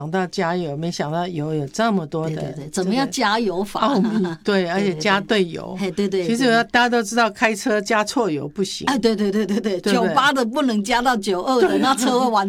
想到加油，没想到油有这么多的， 对对对，怎么样加油法？ 奥秘对，而且加对油， 对对， 其实大家都知道开车加错油不行， 对对对对对，98的不能加到92的，那车会完